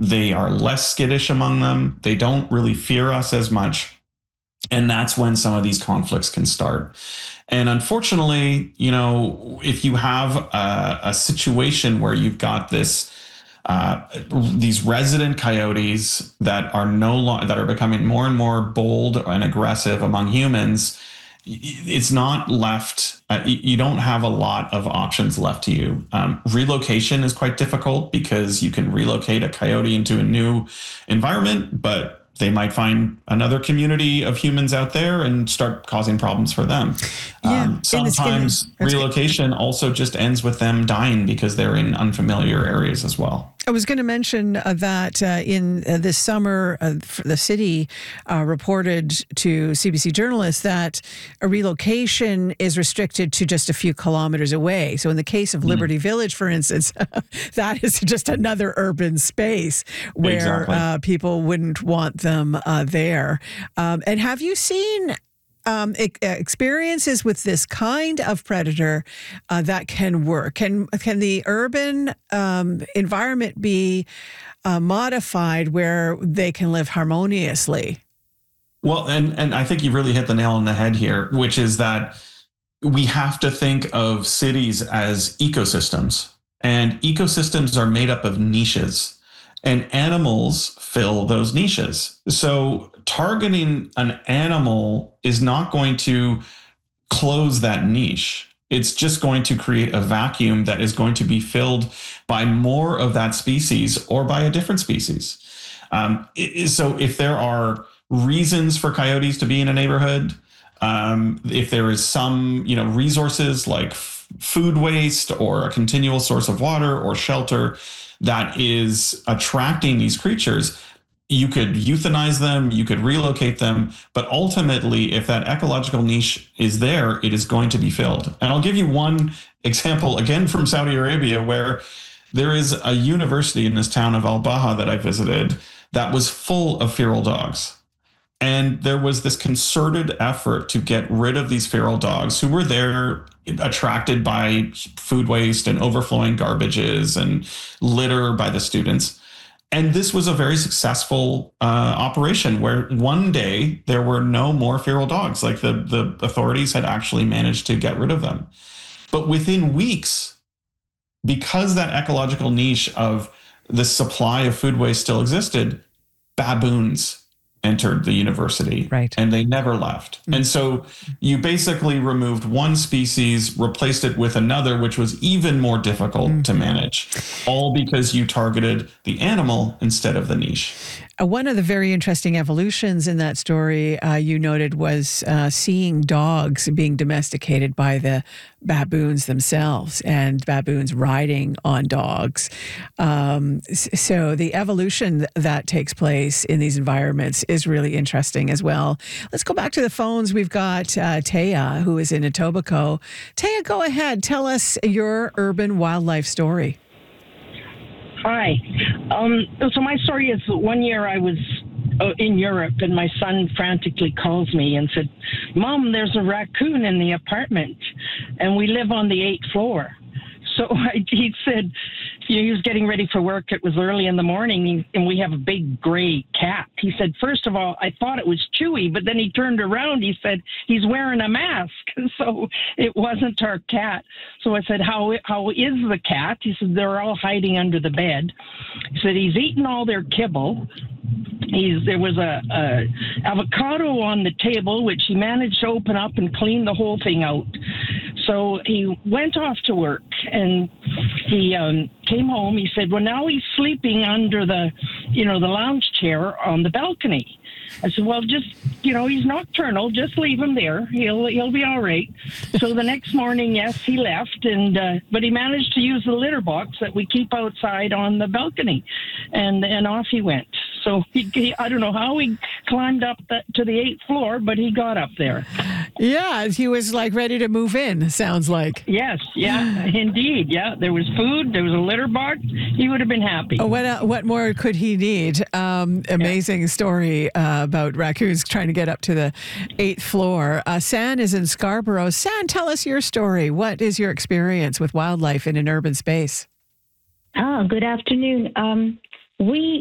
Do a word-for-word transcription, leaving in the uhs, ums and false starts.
They are less skittish among them. They don't really fear us as much. And that's when some of these conflicts can start. And unfortunately, you know, if you have a, a situation where you've got this, uh, these resident coyotes that are no longer, that are becoming more and more bold and aggressive among humans, it's not left, uh, you don't have a lot of options left to you. Um, relocation is quite difficult because you can relocate a coyote into a new environment, but they might find another community of humans out there and start causing problems for them. Yeah, um, sometimes relocation also just ends with them dying because they're in unfamiliar areas as well. I was going to mention uh, that uh, in uh, this summer, uh, the city uh, reported to C B C journalists that a relocation is restricted to just a few kilometers away. So in the case of Liberty mm. Village, for instance, that is just another urban space where exactly. uh, people wouldn't want them uh, there. Um, and have you seen Um, experiences with this kind of predator uh, that can work? Can can the urban um, environment be uh, modified where they can live harmoniously? Well, and, and I think you really hit the nail on the head here, which is that we have to think of cities as ecosystems, and ecosystems are made up of niches, and animals fill those niches. So targeting an animal is not going to close that niche. It's just going to create a vacuum that is going to be filled by more of that species or by a different species. Um, it, so if there are reasons for coyotes to be in a neighborhood, um, if there is some, you know, resources like f- food waste or a continual source of water or shelter that is attracting these creatures, you could euthanize them, you could relocate them, but ultimately, if that ecological niche is there, it is going to be filled. And I'll give you one example, again from Saudi Arabia, where there is a university in this town of Al-Baha that I visited that was full of feral dogs. And there was this concerted effort to get rid of these feral dogs who were there attracted by food waste and overflowing garbages and litter by the students. And this was a very successful uh, operation where one day there were no more feral dogs. Like the, the authorities had actually managed to get rid of them. But within weeks, because that ecological niche of the supply of food waste still existed, baboons entered the university, right, and they never left. Mm-hmm. And so you basically removed one species, replaced it with another, which was even more difficult mm-hmm. to manage, all because you targeted the animal instead of the niche. Uh, one of the very interesting evolutions in that story uh, you noted was uh, seeing dogs being domesticated by the baboons themselves, and baboons riding on dogs. Um, so the evolution that takes place in these environments is really interesting as well. Let's go back to the phones. We've got uh, Taya, who is in Etobicoke. Taya, go ahead. Tell us your urban wildlife story. Hi. Um, so my story is one year I was uh, in Europe and my son frantically calls me and said, Mom, there's a raccoon in the apartment and we live on the eighth floor. So I, he said, you know, he was getting ready for work. It was early in the morning, and we have a big gray cat. He said, first of all, I thought it was Chewy, but then he turned around. He said, he's wearing a mask. So it wasn't our cat. So I said, how how is the cat? He said, they're all hiding under the bed. He said, he's eaten all their kibble. He's, there was a, a avocado on the table, which he managed to open up and clean the whole thing out. So he went off to work, and he um, came home. He said, well, now he's sleeping under the, you know, the lounge chair on the balcony. I said, well, just, you know, he's nocturnal. Just leave him there. He'll he'll be all right. So the next morning, yes, he left, and uh, but he managed to use the litter box that we keep outside on the balcony, and and off he went. So he, he, I don't know how he climbed up the, to the eighth floor, but he got up there. Yeah, he was like ready to move in, sounds like. Yes, yeah, indeed. Yeah, there was food, there was a litter box. He would have been happy. Oh, what, uh, what more could he need? Um, amazing yeah. story uh, about raccoons trying to get up to the eighth floor. Uh, San is in Scarborough. San, tell us your story. What is your experience with wildlife in an urban space? Oh, good afternoon. Um, we